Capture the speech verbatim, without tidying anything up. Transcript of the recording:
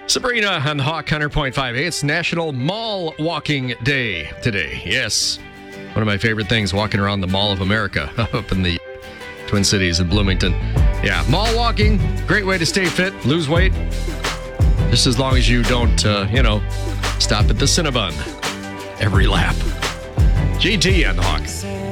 Sabrina on the Hawk one hundred point five. Hey, it's National Mall Walking Day today. Yes. One of my favorite things, walking around the Mall of America up in the Twin Cities in Bloomington. Yeah, mall walking, great way to stay fit, lose weight. Just as long as you don't, uh, you know, stop at the Cinnabon every lap. G T on the Hawk.